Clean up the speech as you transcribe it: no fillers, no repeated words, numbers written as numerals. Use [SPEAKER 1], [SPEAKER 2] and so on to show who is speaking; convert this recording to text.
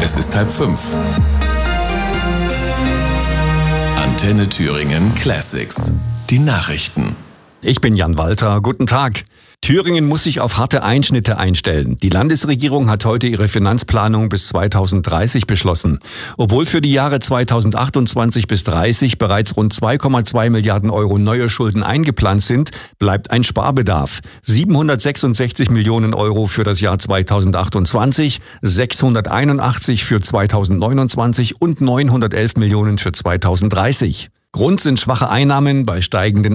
[SPEAKER 1] Es ist 4:30. Antenne Thüringen Classics. Die Nachrichten.
[SPEAKER 2] Ich bin Jan Walter. Guten Tag. Thüringen muss sich auf harte Einschnitte einstellen. Die Landesregierung hat heute ihre Finanzplanung bis 2030 beschlossen. Obwohl für die Jahre 2028 bis 30 bereits rund 2,2 Milliarden Euro neue Schulden eingeplant sind, bleibt ein Sparbedarf. 766 Millionen Euro für das Jahr 2028, 681 für 2029 und 911 Millionen für 2030. Grund sind schwache Einnahmen bei steigenden